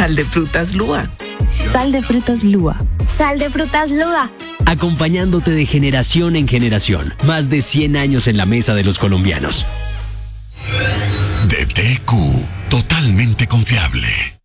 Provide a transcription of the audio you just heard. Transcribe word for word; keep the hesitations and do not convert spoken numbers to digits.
Sal de frutas Lúa. Sal de frutas Lúa. Sal de frutas Lúa. Acompañándote de generación en generación. Más de cien años en la mesa de los colombianos. D T Q, totalmente confiable.